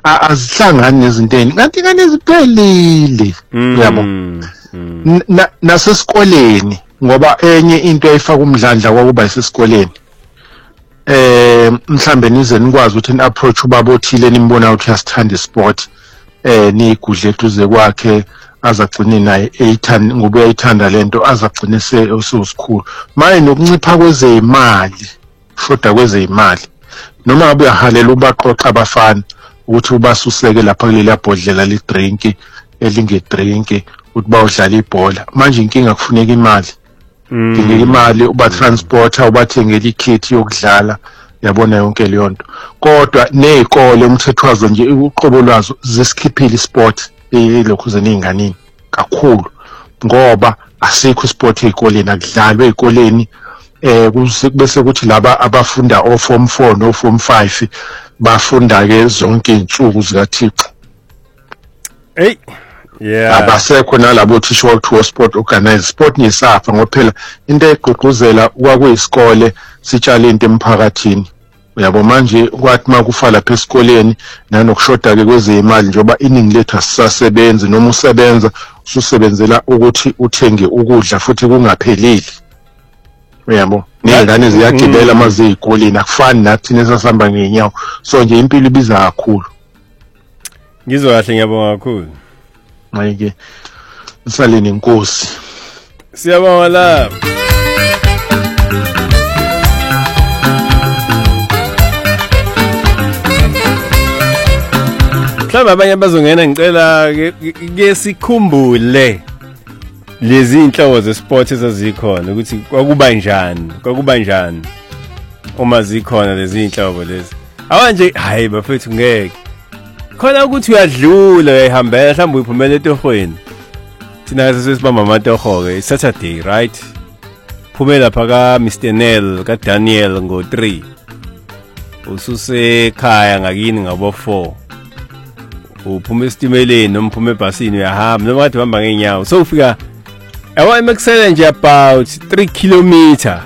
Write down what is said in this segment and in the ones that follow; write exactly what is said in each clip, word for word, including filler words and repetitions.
azihlangani nezinto eziningi kanti ingane eziphelile uyabo nasesikoleni ngoba enye into ayifaka umdlandla kwakuba isesikoleni eh mhlambe nize nikwazi ukuthi ni-approach ubaba othile nimbona ukuthi uyasithanda isport eh niyigudle eduze kwakhe azagcine naye eyithanda ngoba uyayithanda lento azagcine sesikhulu manje nokuncipha kwezemali shoda kwezemali noma ngabe uyahalela ubaqoqa abafana ukuthi ubasuseke lapha kuleli bhodlela li drink elinge drink ukuthi bawudlala ibhola manje inkinga kufuneka imali inkinga imali uba transporter ubathengela ikit yokudlala yabona yonke leyo nto kodwa nezikole umthetho wazo nje uqobo lwazo zisikhiphile isport lokhu zeninganini kakhulu ngoba asikho isport ezikoleni akudlalwe ezikoleni eh bese kuthi laba abafunda o form four no form five bafunda ke zonke izinsuku zikaThixo hey yeah abasekho nalabo thisha wethu sport organize sport nisafa ngophela into egqugquzela kwakuyisikole sitshale into emphakathini uyabo manje kwathi makufa lapha esikoleni nanokushoda ke kwezemali njoba iningi lethu asisasebenzi noma usebenza ususebenzela ukuthi uthenge ukudla futhi kungapheleli uyabo nezingane ziyagibela amazikoleni akufani nathi nesasihamba ngenyawo so nje impilo ibiza kakhulu ngizwe kahle ngiyabonga kakhulu manje usaleni inkosi siyabonga la mhlawumbe abanye bazongena ngicela ke sikhumbule lezi inhlobo zesport ezazikhona ukuthi kwakuba njani kwakuba njani uma zikhona lezi inhlobo lezi awanje hayi bafethu ngeke khona ukuthi uyadlula uyahambela mhlawumbe uyiphumela etohweni thina sesibamba amatoho ke Saturday right phumela phaka Mister Nel ka Daniel ngo three ususe ekhaya ngakini ngabo four uphume estimeleni noma uphume ebhasini uyahamba noma kade uhamba ngenyawo so ufika awa emekusele nje about three kilometer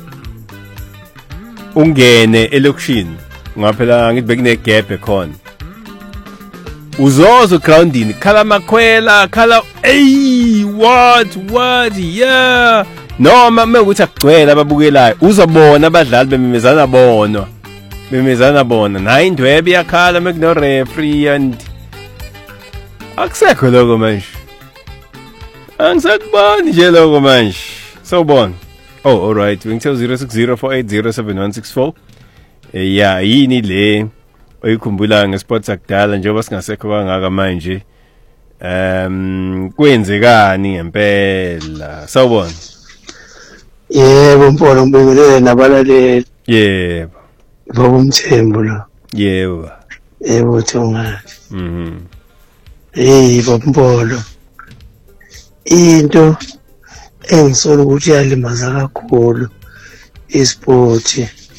ungene elokushini ngaphela ngithi bekune gap ekhona uzozo groundini khala makhwela khala hey what what yeah noma mekuthi akugcwele ababukelayo uzobona abadlali bememezana bonwa bememezana bona nayo indwebe yakhala mekuno referee and akusekho lokho manje angisakubani nje lokho manje sawubona oh all right ngithe zero six zero four eight zero seven one six four eh ya yini le oyikhumbula ngesport sakudala njengoba singasekho kangaka manje um kwenzekani ngempela sawubona yebo mpolo ngibingelele nabalaleli yebo baba Mthembu lo yebo yebo Thongani mhm hey baba Mpolo into engisola ukuthi yalimaza kakhulu isport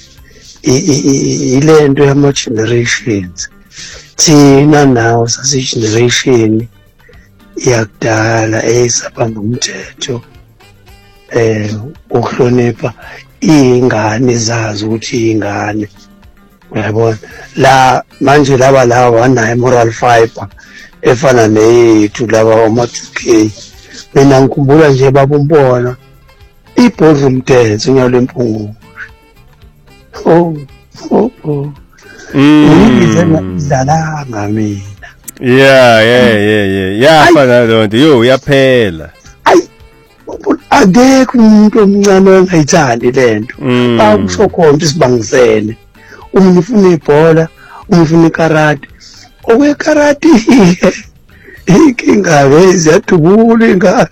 ilento yama generations thina nawo sasi generation yakudala eyisabamba umthetho eh ukuhlonipha ingane zazi ukuthi ingane uyabona la manje laba la wanayo moral fiber efana neyethu laba oma two K mina ngikhumbula nje baba umbona ibhodroom dance unyalo empungu oh oh oh mm idlalanga mina yeah yeah yeah yeah yafana lonto yo uyaphela ayi akekho umuntu omncane ongayithandi lento akusho khona isibangisene umuntu ufuna ibhola umuntu ufuna ikarate okwe karate inkinga lezi yadubula ingane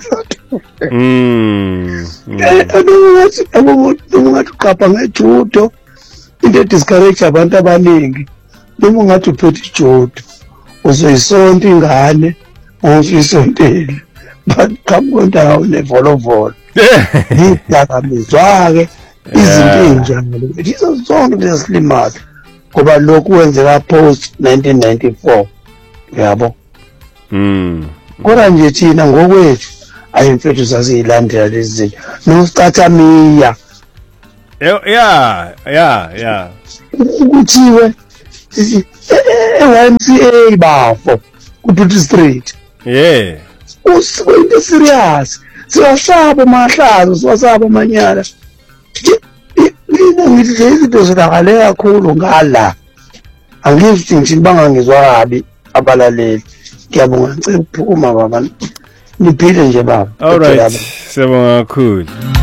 mm anowathi abantu ngathi uqapha ngejudo into discourage abantu abaningi noma ngathi uphethe ijudo uzoyisonta ingane uyisontele but come down ne volleyball idakamizwa ke izinto enjalo izo zonke lezilimaza ngoba lokhu kwenzeka post nineteen ninety-four yabo mm kodwa nje thina ngokwethu ayimfethu sasiyilandela lezi zinto nosicathamia yeah yeah yeah ukuthiwe e-Y M C A bafo ku-Duty Street. Yeah. Usuyinto serious. Siwasaba amahlazo, siwasaba amanyala. Mina ngithi lezi zinto zidakale kakhulu ngala. Angithi nje bangangizwa kabi abalaleli. Ngiyabonga ngicela ukuphuma baba. Niphile nje baba. All right. Siyabonga kakhulu.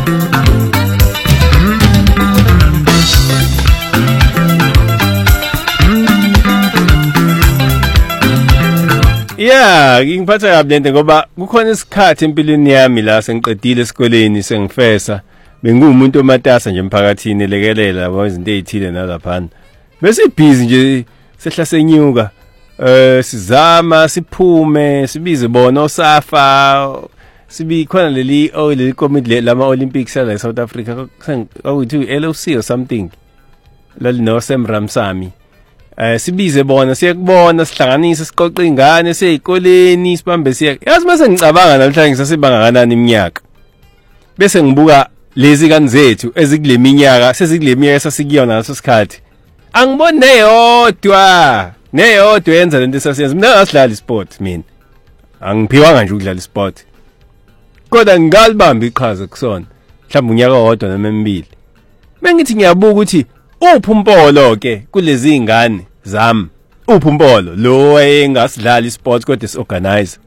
Yeah, ngingiphatha kabi lento ngoba kukhona isikhathi empilweni yami la sengiqedile esikoleni sengifesa bengumuntu omatasa nje emphakathini elekelela yabo izinto ezithile nalaphana. Bese busy nje sehla senyuka eh sizama siphume sibize bona osafa sibi khona leli oh leli committee lama Olympics la South Africa akuthi L O C or something lali no Sam Ramsami. Eh sibize bona siyakubona sihlanganise siqoqe ingane seyikoleni sibambe siya yazi mase ngicabanga namhlanje ngisasebanga iminyaka bese ngibuka lezi kani zethu ezikule minyaka sezikule minyaka sasikuyona ngaso sikhathi angibone neyodwa neyodwa yenza lento esasiyenza mina ngasidlala isport mina angiphiwanga nje ukudlala isport kodwa ngalibamba iqhaza kusona mhlawumbe unyaka owodwa noma emibili bengithi ngiyabuka ukuthi uphi umpolo ke kulezi ingane zami uphi umpolo lo wayengasidlala isport kodwa siorganize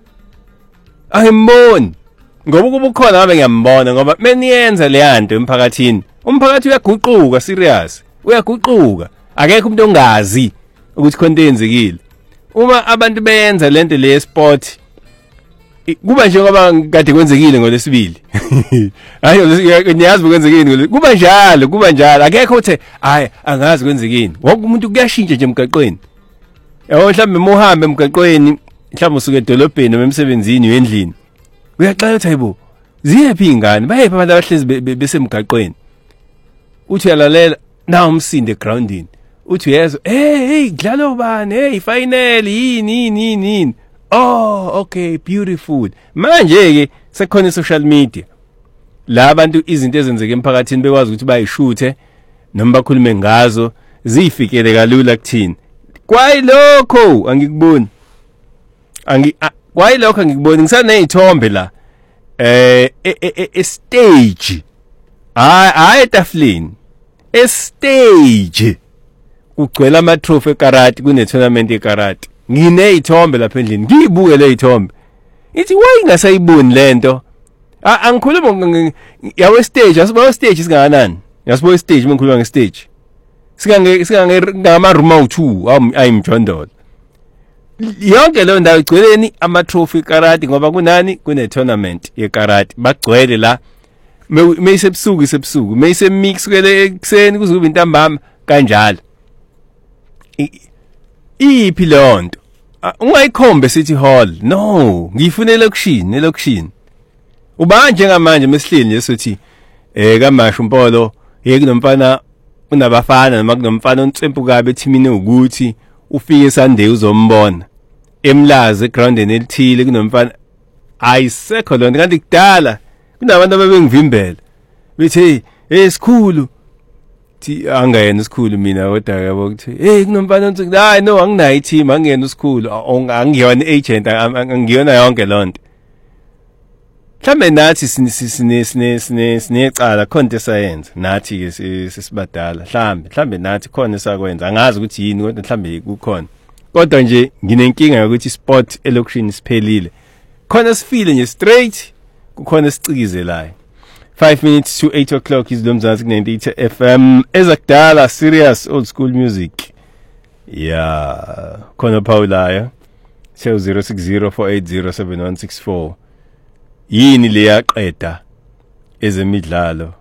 ayimboni ngoba kuba ukhona ngabe ngiyambona ngoba meniyenza le yanto emphakathini umphakathi uyaguquka serious uyaguquka akekho umuntu ongazi ukuthi konke yenzekile uma abantu beyenza lento le sport kuba nje ngoba kade kwenzekile ngolesibili hayi niyazi kwenzekile kuba njalo kuba njalo akekho uthi hayi angazi kwenzekile wonke umuntu kuyashintsha nje emgaqweni yabo mhlambe mohambe emgaqweni mhlambe usuke edolobheni noma emsebenzini uyendlini uyaxala uthi hayibo ziyephi ingane bayephi abantu abahlezi besemgaqweni uthi uyalalela na umsinde groundini uthi uyezwa hey hey dlalo bani hey final yini yini yini oh okay beautiful manje ke sekhona social media la abantu izinto ezenzeke emphakathini bekwazi ukuthi bayishuthe noma bakhulume ngazo zifikele kalula kuthini kwayilokho angikuboni angi kwayilokho angikuboni ngisanezithombe la eh e stage hayi hayi etafuleni e stage ugcwele ama trophy ekarate kune tournament ekarate nginezithombe lapha endlini ngiyibuke le zithombe ithi why ngasayiboni lento angikhuluma yawe stage asibo stage singakanani yasibo stage mengikhuluma nge stage singange singange ngama room awu two ayimjondolo yonke le ndawo igcweleni ama trophy karate ngoba kunani kune tournament yekarate bagcwele la meyisebusuku isebusuku meyise mix kwele ekseni kuzoba intambama kanjalo iphi lonto ungayikhombe City Hall no ngiyifunela lokushini elokushini uba njengamanje mesihleli nje sothi eh kaMashu Mpolo yeke nomfana unabafana noma kunomfana ontsempu kabe ethimini ukuthi ufike Sunday uzombona emlazi egroundeni elithile kunomfana ayisekho lonto kanti kudala kunabantu ababengivimbela bethi hey sikhulu thi angayena isikhulu mina kodwa yabo ukuthi hey kunomfana onke hayi no anginayo i-team angiyena isikhulu angiyona agent angiyona yonke lonto mhlambe nathi sine sine sine sine sinecala khonto science nathi ke sisibadala mhlambe mhlambe nathi khona esakwenza angazi ukuthi yini kodwa mhlambe kukhona kodwa nje nginenkinga ukuthi sport election siphelile khona sifile nje straight kukhona sicikizelayo five minutes to eight o'clock is Domzansi ninety-eight F M ezakudala serious old school music yeah khona Paulaya zero six zero four eight zero seven one six four yini le yaqeda ezemidlalo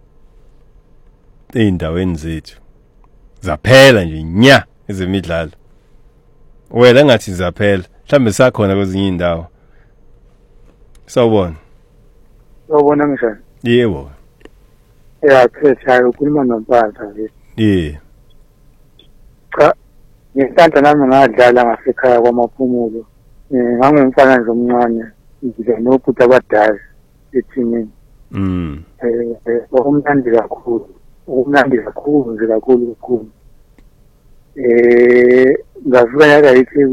eindaweni zethu zaphela nje nya ezemidlalo wena ngathi zaphela mhlambe sakhona kwezinye indawo sawubona sawubona njani yebo ya khetha ukhuluma nompatha nje yeah cha ngithanda nami ngadlala ngasekhaya kwamaphumulo eh ngangumfana nje omncane ngize nophuta abadala ethimini mm eh umnandi kakhulu umnandi kakhulu nje kakhulu kakhulu eh ngafika yaka yithi